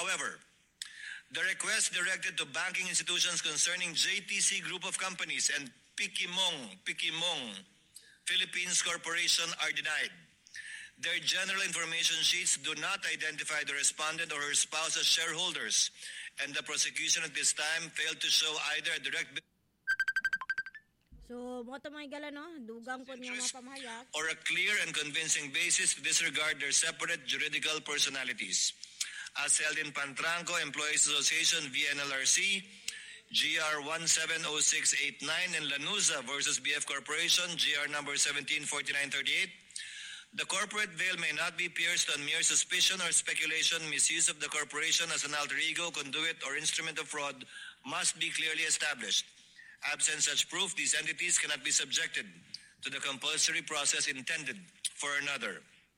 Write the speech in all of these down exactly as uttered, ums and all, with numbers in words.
However, the request directed to banking institutions concerning J T C Group of Companies and Pikimong, Pikimong Philippines Corporation are denied. Their general information sheets do not identify the respondent or her spouse as shareholders, and the prosecution at this time failed to show either a direct So, mo to may gala no, dugang po nga mga pamahayag or a clear and convincing basis to disregard their separate juridical personalities. As held in Pantranco Employees Association V N L R C, G R one seven zero six eight nine, and Lanuza versus B F Corporation, G R number seventeen forty-nine thirty-eight, the corporate veil may not be pierced on mere suspicion or speculation. Misuse of the corporation as an alter ego, conduit, or instrument of fraud must be clearly established. Absent such proof, these entities cannot be subjected to the compulsory process intended for another.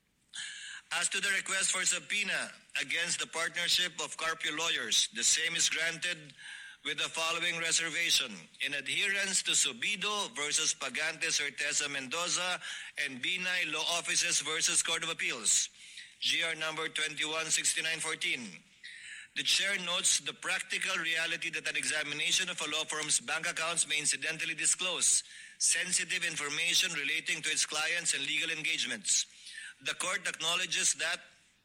As to the request for subpoena against the partnership of Carpio Lawyers, the same is granted with the following reservation: in adherence to Subido versus Pagante Certeza Mendoza and Binay Law Offices versus Court of Appeals, G R number twenty-one sixty-nine fourteen. The chair notes the practical reality that an examination of a law firm's bank accounts may incidentally disclose sensitive information relating to its clients and legal engagements. The court acknowledges that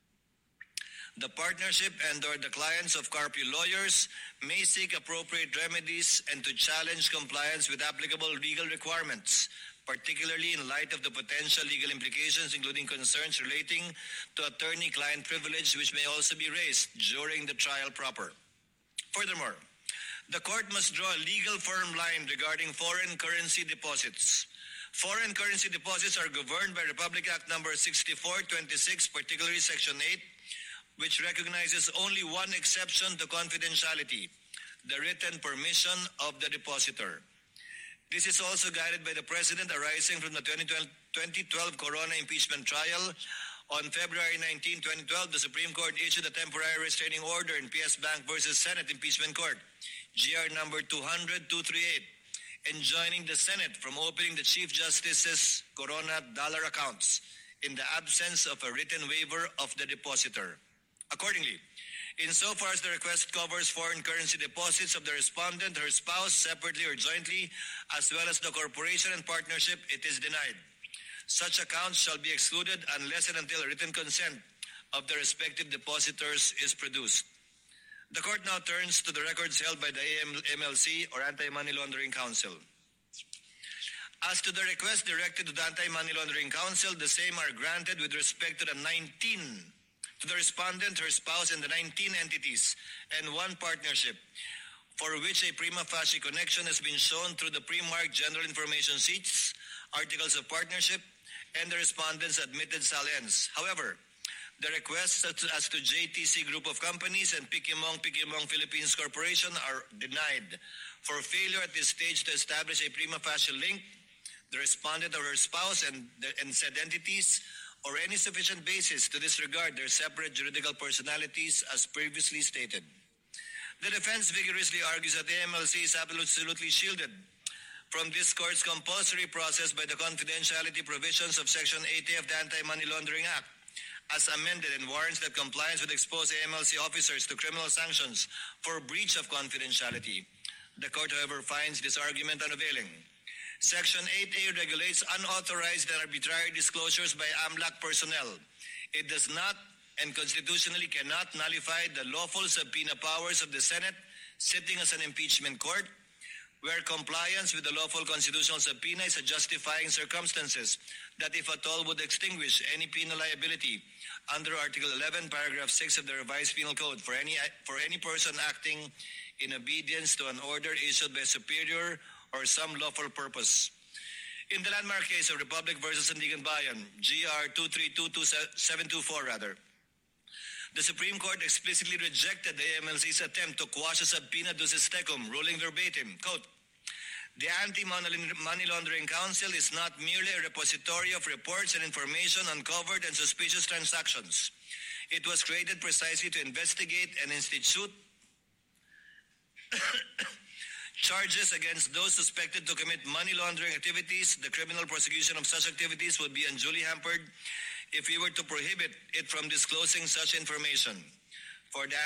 the partnership and or the clients of Carpio Lawyers may seek appropriate remedies and to challenge compliance with applicable legal requirements, particularly in light of the potential legal implications, including concerns relating to attorney-client privilege, which may also be raised during the trial proper. Furthermore, the court must draw a legal firm line regarding foreign currency deposits. Foreign currency deposits are governed by Republic Act number sixty-four twenty-six, particularly Section eight, which recognizes only one exception to confidentiality: the written permission of the depositor. This is also guided by the President arising from the twenty twelve Corona impeachment trial. On February nineteenth, twenty twelve, the Supreme Court issued a temporary restraining order in P S Bank versus Senate Impeachment Court, G R number two hundred two thirty-eight, enjoining the Senate from opening the Chief Justice's Corona dollar accounts in the absence of a written waiver of the depositor. Accordingly, insofar as the request covers foreign currency deposits of the respondent, her spouse, separately or jointly, as well as the corporation and partnership, it is denied. Such accounts shall be excluded unless and until a written consent of the respective depositors is produced. The court now turns to the records held by the A M L C, or Anti-Money Laundering Council. As to the request directed to the Anti-Money Laundering Council, the same are granted with respect to the nineteen to the respondent, her spouse, and the nineteen entities and one partnership for which a prima facie connection has been shown through the pre-marked general information sheets, articles of partnership, and the respondent's admitted salience. However, the requests as to J T C Group of Companies and Pikimong Pikimong Philippines Corporation are denied for failure at this stage to establish a prima facie link, the respondent or her spouse and, the, and said entities, or any sufficient basis to disregard their separate juridical personalities as previously stated. The defense vigorously argues that the A M L C is absolutely shielded from this court's compulsory process by the confidentiality provisions of Section eighty of the Anti-Money Laundering Act, as amended, and warrants that compliance would expose A M L C officers to criminal sanctions for breach of confidentiality. The court, however, finds this argument unavailing. Section eight A regulates unauthorized and arbitrary disclosures by AMLAC personnel. It does not and constitutionally cannot nullify the lawful subpoena powers of the Senate sitting as an impeachment court, where compliance with the lawful constitutional subpoena is a justifying circumstances that, if at all, would extinguish any penal liability under Article eleven, Paragraph six of the Revised Penal Code for any for any person acting in obedience to an order issued by a superior or some lawful purpose. In the landmark case of Republic versus Sandigan Bayan, G R two three two two seven two four rather, the Supreme Court explicitly rejected the A M L C's attempt to quash a subpoena ducis tecum, ruling verbatim, quote, "The Anti-Money Laundering Council is not merely a repository of reports and information on covered and suspicious transactions. It was created precisely to investigate and institute charges against those suspected to commit money laundering activities. The criminal prosecution of such activities would be unduly hampered if we were to prohibit it from disclosing such information. For the